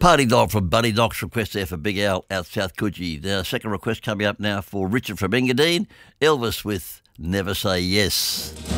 Party Dog from Buddy Knox. Request there for Big Al out South Coogee. The second request coming up now for Richard from Engadine. Elvis with Never Say Yes.